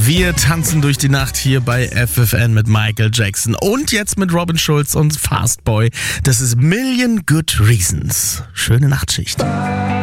Wir tanzen durch die Nacht hier bei FFN mit Michael Jackson und jetzt mit Robin Schulz und Fastboy. Das ist Million Good Reasons. Schöne Nachtschicht.